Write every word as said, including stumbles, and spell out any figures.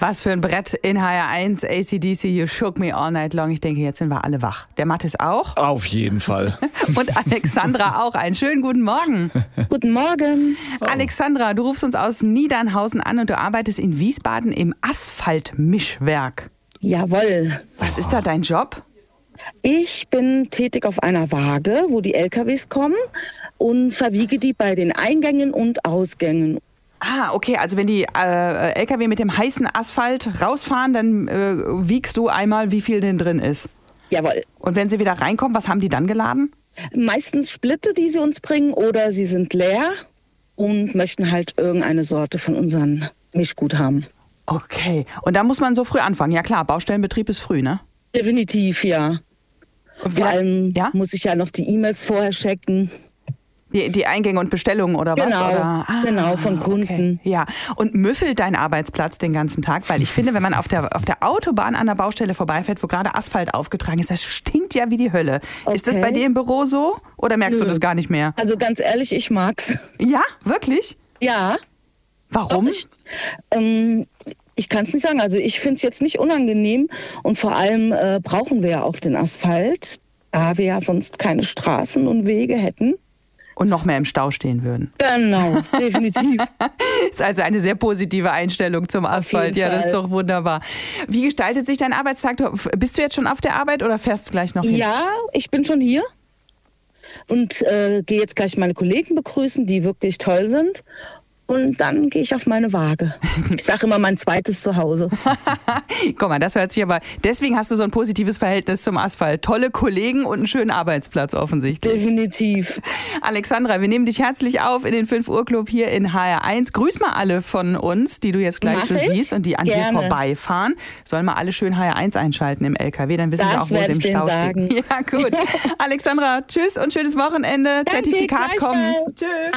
Was für ein Brett in H R eins, A C D C, You Shook Me All Night Long. Ich denke, jetzt sind wir alle wach. Der Mathis auch. Auf jeden Fall. Und Alexandra auch. Einen schönen guten Morgen. Guten Morgen. Oh. Alexandra, du rufst uns aus Niedernhausen an und du arbeitest in Wiesbaden im Asphaltmischwerk. Jawohl. Was ist da dein Job? Ich bin tätig auf einer Waage, wo die L K Ws kommen und verwiege die bei den Eingängen und Ausgängen. Ah, okay, also wenn die äh, L K W mit dem heißen Asphalt rausfahren, dann äh, wiegst du einmal, wie viel denn drin ist. Jawohl. Und wenn sie wieder reinkommen, was haben die dann geladen? Meistens Splitte, die sie uns bringen, oder sie sind leer und möchten halt irgendeine Sorte von unserem Mischgut haben. Okay, und da muss man so früh anfangen. Ja klar, Baustellenbetrieb ist früh, ne? Definitiv, ja. Vor allem ja? muss ich ja noch die E-Mails vorher checken. Die, die Eingänge und Bestellungen oder was? Genau, oder? Ah, genau, von Kunden. Okay. Ja, und müffelt dein Arbeitsplatz den ganzen Tag? Weil ich finde, wenn man auf der, auf der Autobahn an der Baustelle vorbeifährt, wo gerade Asphalt aufgetragen ist, das stinkt ja wie die Hölle. Okay. Ist das bei dir im Büro so oder merkst Nö. du das gar nicht mehr? Also ganz ehrlich, ich mag's. Ja, wirklich? Ja. Warum? Doch, ich ähm, ich kann es nicht sagen. Also ich finde es jetzt nicht unangenehm und vor allem äh, brauchen wir ja auf den Asphalt, da wir ja sonst keine Straßen und Wege hätten. Und noch mehr im Stau stehen würden. Genau, definitiv. Ist also eine sehr positive Einstellung zum Asphalt. Ja, das ist doch wunderbar. Wie gestaltet sich dein Arbeitstag? Bist du jetzt schon auf der Arbeit oder fährst du gleich noch hin? Ja, ich bin schon hier und äh, gehe jetzt gleich meine Kollegen begrüßen, die wirklich toll sind. Und dann gehe ich auf meine Waage. Ich sage immer mein zweites Zuhause. Guck mal, das hört sich aber... Deswegen hast du so ein positives Verhältnis zum Asphalt. Tolle Kollegen und einen schönen Arbeitsplatz offensichtlich. Definitiv. Alexandra, wir nehmen dich herzlich auf in den fünf Uhr Club hier in H R eins. Grüß mal alle von uns, die du jetzt gleich Mach so ich? siehst und die an Gerne. dir vorbeifahren. Sollen mal alle schön H R eins einschalten im L K W, dann wissen das sie auch, wo sie im Stau stehen. Ja, gut. Alexandra, tschüss und schönes Wochenende. Danke, Zertifikat kommt. Tschüss.